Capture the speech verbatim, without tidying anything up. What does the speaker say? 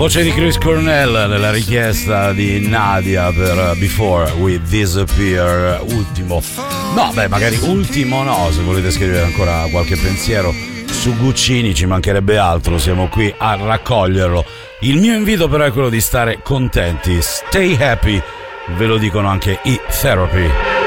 Voce di Chris Cornell nella richiesta di Nadia per Before We Disappear. Ultimo, no beh magari ultimo no, se volete scrivere ancora qualche pensiero su Guccini ci mancherebbe altro, siamo qui a raccoglierlo. Il mio invito però è quello di stare contenti, stay happy, ve lo dicono anche i Therapy.